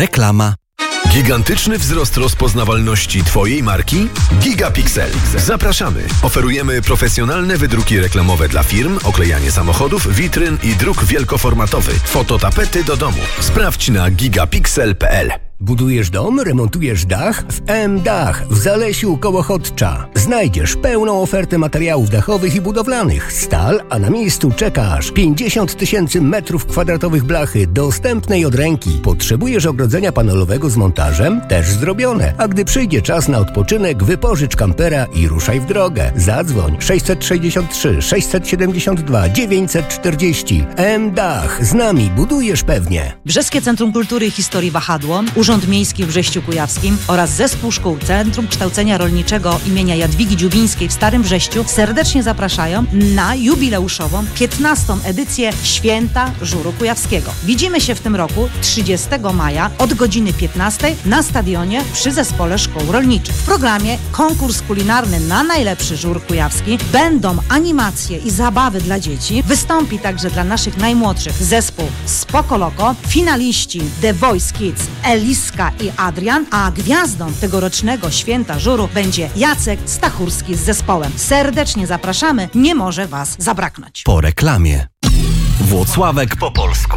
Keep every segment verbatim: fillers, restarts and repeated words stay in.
Reklama. Gigantyczny wzrost rozpoznawalności Twojej marki? Gigapixel. Zapraszamy. Oferujemy profesjonalne wydruki reklamowe dla firm, oklejanie samochodów, witryn i druk wielkoformatowy. Fototapety do domu. Sprawdź na gigapixel kropka p l. Budujesz dom, remontujesz dach? W M-Dach w Zalesiu koło Chodcza. Znajdziesz pełną ofertę materiałów dachowych i budowlanych. Stal, a na miejscu czekasz pięćdziesiąt tysięcy metrów kwadratowych blachy dostępnej od ręki. Potrzebujesz ogrodzenia panelowego z montażem? Też zrobione. A gdy przyjdzie czas na odpoczynek, wypożycz kampera i ruszaj w drogę. Zadzwoń sześćset sześćdziesiąt trzy sześćset siedemdziesiąt dwa dziewięćset czterdzieści. M-Dach. Z nami budujesz pewnie. Brzeskie Centrum Kultury i Historii Wahadło, Urząd Miejski w Brześciu Kujawskim oraz Zespół Szkół Centrum Kształcenia Rolniczego imienia Jadwigi Dziubińskiej w Starym Brześciu serdecznie zapraszają na jubileuszową piętnastą edycję Święta Żuru Kujawskiego. Widzimy się w tym roku trzydziestego maja od godziny piętnastej na stadionie przy Zespole Szkół Rolniczych. W programie konkurs kulinarny na najlepszy żur kujawski, będą animacje i zabawy dla dzieci, wystąpi także dla naszych najmłodszych zespół Spoko Loko, finaliści The Voice Kids Elis i Adrian, a gwiazdą tegorocznego Święta Żuru będzie Jacek Stachurski z zespołem. Serdecznie zapraszamy, nie może Was zabraknąć. Po reklamie. Włocławek po polsku.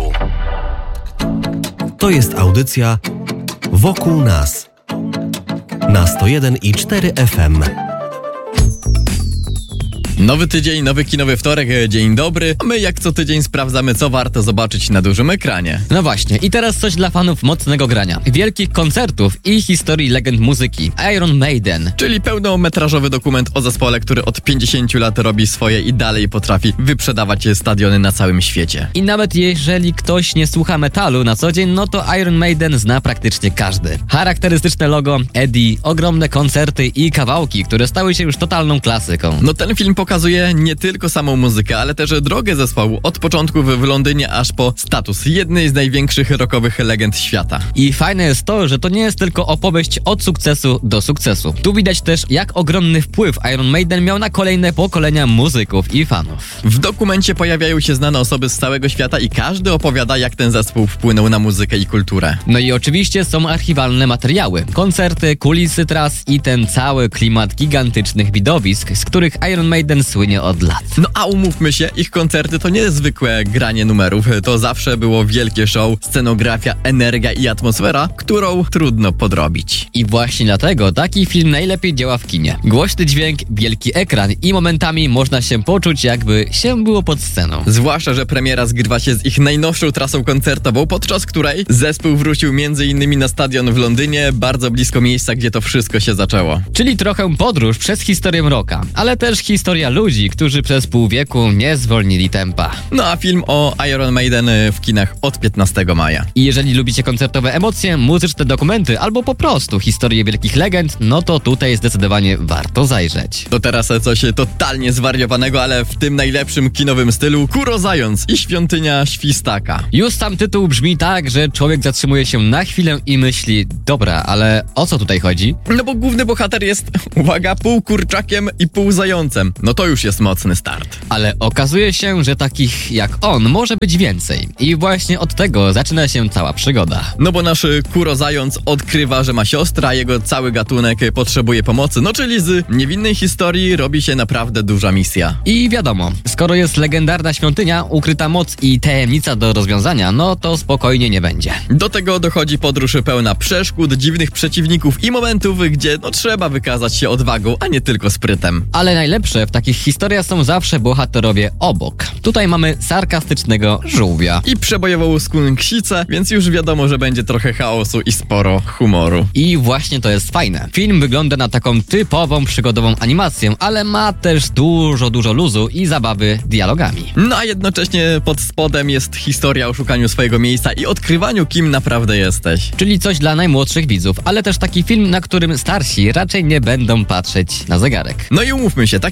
To jest audycja Wokół nas na sto jeden i cztery F M. Nowy tydzień, nowy kinowy wtorek, dzień dobry. A my jak co tydzień sprawdzamy, co warto zobaczyć na dużym ekranie. No właśnie, i teraz coś dla fanów mocnego grania, wielkich koncertów i historii legend muzyki. Iron Maiden. Czyli pełnometrażowy dokument o zespole, który od pięćdziesięciu lat robi swoje i dalej potrafi wyprzedawać stadiony na całym świecie. I nawet jeżeli ktoś nie słucha metalu na co dzień, no to Iron Maiden zna praktycznie każdy. Charakterystyczne logo, Eddie, ogromne koncerty i kawałki, które stały się już totalną klasyką. No ten film pokazuje nie tylko samą muzykę, ale też drogę zespołu od początków w Londynie aż po status jednej z największych rockowych legend świata. I fajne jest to, że to nie jest tylko opowieść od sukcesu do sukcesu. Tu widać też, jak ogromny wpływ Iron Maiden miał na kolejne pokolenia muzyków i fanów. W dokumencie pojawiają się znane osoby z całego świata i każdy opowiada, jak ten zespół wpłynął na muzykę i kulturę. No i oczywiście są archiwalne materiały, koncerty, kulisy tras i ten cały klimat gigantycznych widowisk, z których Iron Maiden słynie od lat. No a umówmy się, ich koncerty to nie zwykłe granie numerów, to zawsze było wielkie show, scenografia, energia i atmosfera, którą trudno podrobić. I właśnie dlatego taki film najlepiej działa w kinie. Głośny dźwięk, wielki ekran i momentami można się poczuć, jakby się było pod sceną. Zwłaszcza, że premiera zgrywa się z ich najnowszą trasą koncertową, podczas której zespół wrócił między innymi na stadion w Londynie, bardzo blisko miejsca, gdzie to wszystko się zaczęło. Czyli trochę podróż przez historię rocka, ale też historia ludzi, którzy przez pół wieku nie zwolnili tempa. No a film o Iron Maiden w kinach od piętnastego maja. I jeżeli lubicie koncertowe emocje, muzyczne dokumenty albo po prostu historie wielkich legend, no to tutaj zdecydowanie warto zajrzeć. To teraz coś totalnie zwariowanego, ale w tym najlepszym kinowym stylu: Kuro Zając i Świątynia Świstaka. Już sam tytuł brzmi tak, że człowiek zatrzymuje się na chwilę i myśli, dobra, ale o co tutaj chodzi? No bo główny bohater jest, uwaga, pół kurczakiem i pół zającem. No to już jest mocny start. Ale okazuje się, że takich jak on może być więcej. I właśnie od tego zaczyna się cała przygoda. No bo nasz Kuro Zając odkrywa, że ma siostrę, a jego cały gatunek potrzebuje pomocy. No czyli z niewinnej historii robi się naprawdę duża misja. I wiadomo, skoro jest legendarna świątynia, ukryta moc i tajemnica do rozwiązania, no to spokojnie nie będzie. Do tego dochodzi podróż pełna przeszkód, dziwnych przeciwników i momentów, gdzie no trzeba wykazać się odwagą, a nie tylko sprytem. Ale najlepsze w takich historiach są zawsze bohaterowie obok. Tutaj mamy sarkastycznego żółwia. I przebojową skunksicę, więc już wiadomo, że będzie trochę chaosu i sporo humoru. I właśnie to jest fajne. Film wygląda na taką typową przygodową animację, ale ma też dużo, dużo luzu i zabawy dialogami. No a jednocześnie pod spodem jest historia o szukaniu swojego miejsca i odkrywaniu, kim naprawdę jesteś. Czyli coś dla najmłodszych widzów, ale też taki film, na którym starsi raczej nie będą patrzeć na zegarek. No i umówmy się, takie kolorowe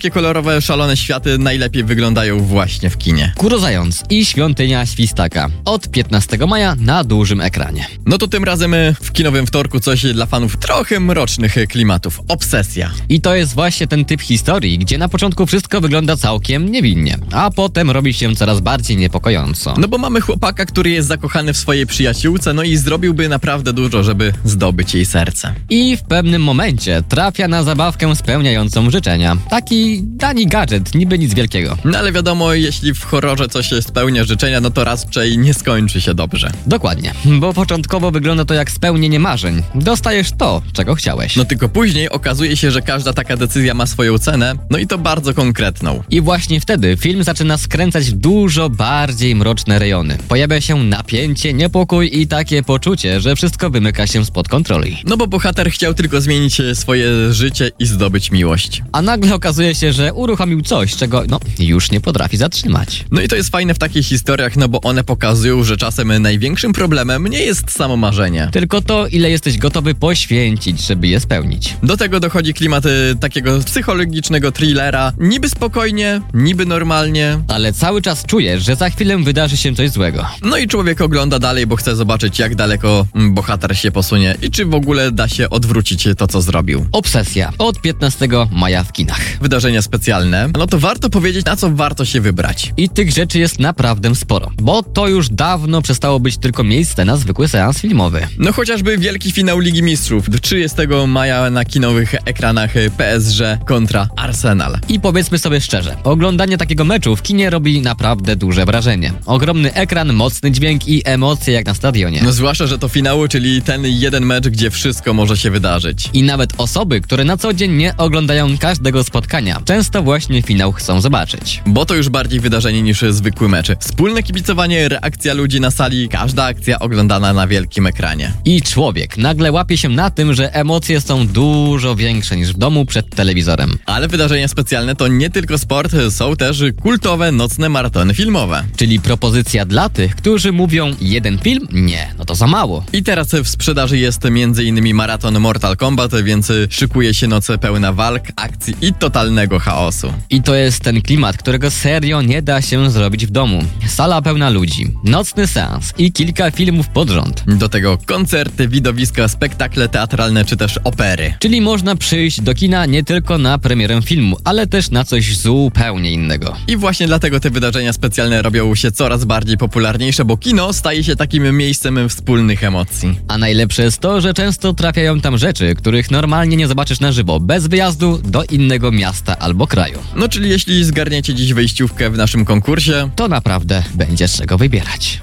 kolorowe, szalone światy najlepiej wyglądają właśnie w kinie. Kurozając i Świątynia Świstaka. Od piętnastego maja na dużym ekranie. No to tym razem w kinowym wtorku coś dla fanów trochę mrocznych klimatów. Obsesja. I to jest właśnie ten typ historii, gdzie na początku wszystko wygląda całkiem niewinnie, a potem robi się coraz bardziej niepokojąco. No bo mamy chłopaka, który jest zakochany w swojej przyjaciółce, no i zrobiłby naprawdę dużo, żeby zdobyć jej serce. I w pewnym momencie trafia na zabawkę spełniającą życzenia. Taki tani gadżet, niby nic wielkiego. No ale wiadomo, jeśli w horrorze coś spełnia życzenia, no to raczej nie skończy się dobrze. Dokładnie, bo początkowo wygląda to jak spełnienie marzeń. Dostajesz to, czego chciałeś. No tylko później okazuje się, że każda taka decyzja ma swoją cenę, no i to bardzo konkretną. I właśnie wtedy film zaczyna skręcać w dużo bardziej mroczne rejony. Pojawia się napięcie, niepokój i takie poczucie, że wszystko wymyka się spod kontroli. No bo bohater chciał tylko zmienić swoje życie i zdobyć miłość. A nagle okazuje się, że uruchomił coś, czego no już nie potrafi zatrzymać. No i to jest fajne w takich historiach, no bo one pokazują, że czasem największym problemem nie jest samo marzenie. Tylko to, ile jesteś gotowy poświęcić, żeby je spełnić. Do tego dochodzi klimat y, takiego psychologicznego thrillera. Niby spokojnie, niby normalnie. Ale cały czas czujesz, że za chwilę wydarzy się coś złego. No i człowiek ogląda dalej, bo chce zobaczyć, jak daleko mm, bohater się posunie i czy w ogóle da się odwrócić to, co zrobił. Obsesja. Od piętnastego maja w kinach. Wydarzenia specjalne. No to warto powiedzieć, na co warto się wybrać. I tych rzeczy jest naprawdę sporo, bo to już dawno przestało być tylko miejsce na zwykły seans filmowy. No chociażby wielki finał Ligi Mistrzów trzydziestego maja na kinowych ekranach P S G kontra Arsenal. I powiedzmy sobie szczerze, oglądanie takiego meczu w kinie robi naprawdę duże wrażenie. Ogromny ekran, mocny dźwięk i emocje jak na stadionie. No zwłaszcza, że to finał, czyli ten jeden mecz, gdzie wszystko może się wydarzyć. I nawet osoby, które na co dzień nie oglądają każdego spotkania, często właśnie finał chcą zobaczyć. Bo to już bardziej wydarzenie niż zwykły mecz. Wspólne kibicowanie, reakcja ludzi na sali, każda akcja oglądana na wielkim ekranie. I człowiek nagle łapie się na tym, że emocje są dużo większe niż w domu przed telewizorem. Ale wydarzenia specjalne to nie tylko sport, są też kultowe nocne maratony filmowe. Czyli propozycja dla tych, którzy mówią jeden film? Nie, no to za mało. I teraz w sprzedaży jest między innymi maraton Mortal Kombat, więc szykuje się noc pełna walk, akcji i totalnego chaosu. I to jest ten klimat, którego serio nie da się zrobić w domu. Sala pełna ludzi, nocny seans i kilka filmów pod rząd. Do tego koncerty, widowiska, spektakle teatralne czy też opery. Czyli można przyjść do kina nie tylko na premierę filmu, ale też na coś zupełnie innego. I właśnie dlatego te wydarzenia specjalne robią się coraz bardziej popularniejsze, bo kino staje się takim miejscem wspólnych emocji. A najlepsze jest to, że często trafiają tam rzeczy, których normalnie nie zobaczysz na żywo, bez wyjazdu do innego miasta albo kraju. No czyli jeśli zgarniecie dziś wejściówkę w naszym konkursie, to naprawdę będzie z czego wybierać.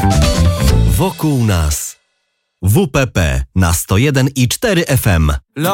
Wokół nas. W P P na sto jeden i cztery F M.